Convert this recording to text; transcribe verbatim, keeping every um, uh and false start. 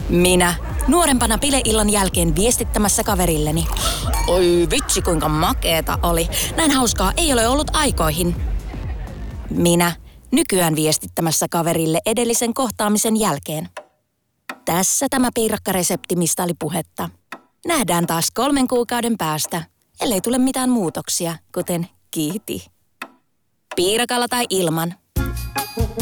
Minä, nuorempana bileillan jälkeen viestittämässä kaverilleni. Oi vitsi, kuinka makeeta oli. Näin hauskaa ei ole ollut aikoihin. Minä, nykyään viestittämässä kaverille edellisen kohtaamisen jälkeen. Tässä tämä piirakkaresepti, mistä oli puhetta. Nähdään taas kolmen kuukauden päästä, ellei tule mitään muutoksia, kuten kiiti. Piirakalla tai ilman.